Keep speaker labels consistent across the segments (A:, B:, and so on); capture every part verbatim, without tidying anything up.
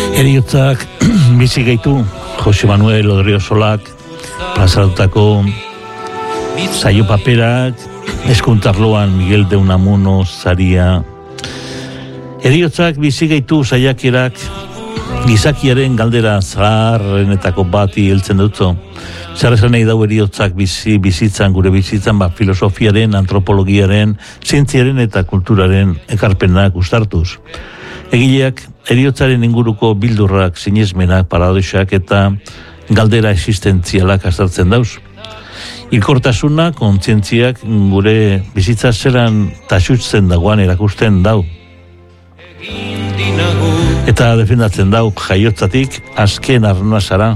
A: Heriotzak bizi gaitu Jose Manuel Odriosolak plazatutako saio paperak, eskuntarloan Miguel de Unamuno saria. Heriotzak bizi gaitu saiakerak gizakiaren galdera zaharrenetako bati heltzen dutzo. Zer esan nahi dau heriotzak bizi, bizitzan, gure bizitzan, ba, filosofiaren, antropologiaren, zientziaren eta kulturaren ekarpenak ustartuz. Egileak, heriotzaren inguruko bildurrak, sinesmenak, paradoxak eta galdera existentzialak azaltzen dauz. Hilkortasuna, kontzientziak gure bizitza zeran taxutzen dagoan erakusten dau. Eta defendatzen dau jaiotzatik azken arnazara.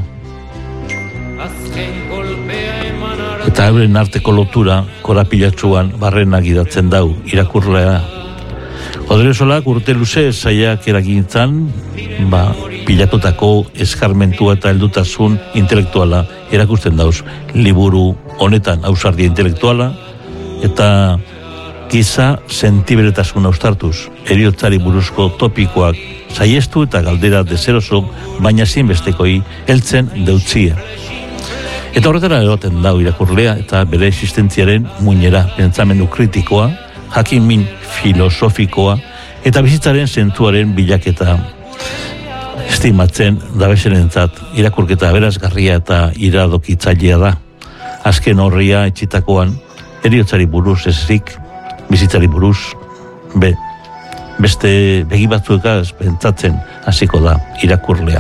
A: Eta euren arteko lotura korapilatsuan barrena gidatzen dau irakurlea. Odriosolak urte luze zaiak eragintzan, ba, pilatutako eskarmentua eta heldutasun intelektuala erakusten dauz. Liburu honetan ausardia intelektuala eta giza sentiberetasuna ustartuz. Heriotzari buruzko topikoak saiestu eta galdera deserosok, baina zinbestekoi heltzen deutzia. Eta horretara eroten dau irakurlea eta bere existentziaren muinera, pentsamendu kritikoa, jakin min filosofikoa eta bizitzaren zentuaren bilaketa estimatzen dabezenentzat irakurketa berazgarria eta iradokitzailea da. Azken horria etxitakoan heriotzari buruz ezik, bizitzari buruz be, beste begi batzuekaz pentsatzen hasiko da irakurlea.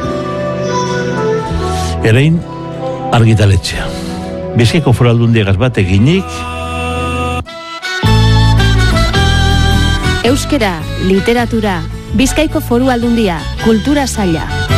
A: Erein argitaletxea. Bizkaiko Foru Aldundiagaz bat eginik.
B: Euskera, literatura, Bizkaiko Foru Aldundia, kultura saila.